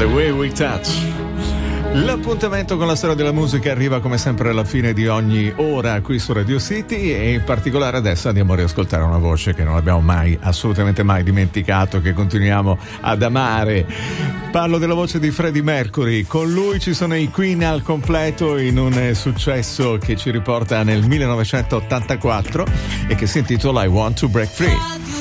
The Way We Touch. L'appuntamento con la storia della musica arriva come sempre alla fine di ogni ora qui su Radio City, e in particolare adesso andiamo a riascoltare una voce che non abbiamo mai, assolutamente mai dimenticato, che continuiamo ad amare. Parlo della voce di Freddie Mercury. Con lui ci sono i Queen al completo in un successo che ci riporta nel 1984 e che si intitola I Want to Break Free.